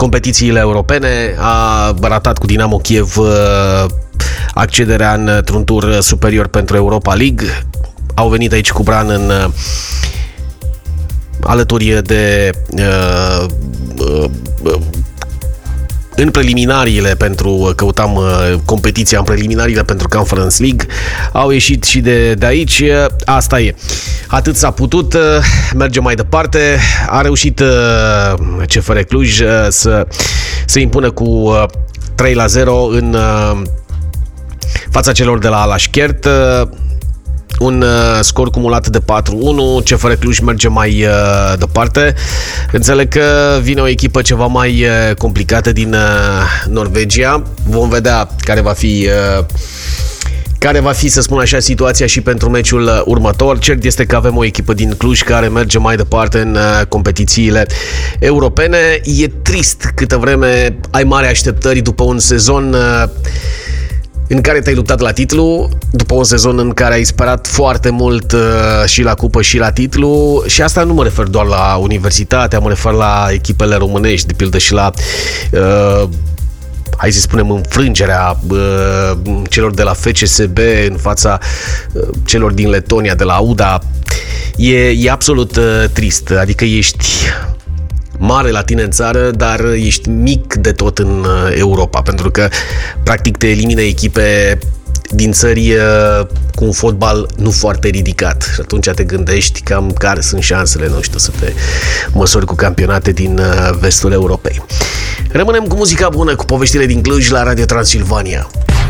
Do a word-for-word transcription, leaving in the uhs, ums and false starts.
competițiile europene, a ratat cu Dinamo Kiev accederea într-un tur superior pentru Europa League. Au venit aici cu Bran în alături de uh, uh, în preliminariile pentru, căutam competiția în preliminariile pentru Conference League, au ieșit și de, de aici, asta e. Atât s-a putut, mergem mai departe, a reușit C F R Cluj să se impună cu trei la zero în fața celor de la Alashkert, un uh, scor cumulat de patru unu. C F R Cluj merge mai uh, departe. Înțeleg că vine o echipă ceva mai uh, complicată din uh, Norvegia. Vom vedea care va fi uh, care va fi, să spun așa, situația și pentru meciul uh, următor. Cert este că avem o echipă din Cluj care merge mai departe în uh, competițiile europene. E trist câtă vreme ai mari așteptări după un sezon uh, în care te-ai luptat la titlu, după un sezon în care ai sperat foarte mult uh, și la cupă și la titlu, și asta nu mă refer doar la Universitatea, mă refer la echipele românești, de pildă și la uh, hai să spunem înfrângerea uh, celor de la F C S B în fața uh, celor din Letonia, de la Auda. E, e absolut uh, trist, adică ești mare la tine în țară, dar ești mic de tot în Europa, pentru că practic te elimine echipe din țări cu un fotbal nu foarte ridicat și atunci te gândești cam care sunt șansele, nu știu, să te măsori cu campionate din vestul Europei. Rămânem cu muzica bună, cu poveștile din Cluj la Radio Transilvania.